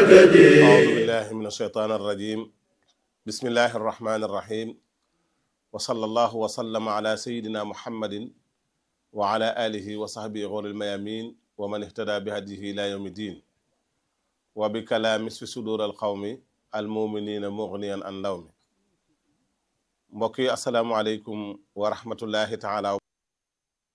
أعوذ بالله من الشيطان الرجيم بسم الله الرحمن الرحيم وصلى الله وسلم على سيدنا محمد وعلى آله وصحبه غور الميامين ومن اهتدى بهديه إلى يوم الدين وبكلام في صدور القوم المؤمنين مغنيا عن لوم mbokk yi asalaamaaleykum wa rahmatullahi taala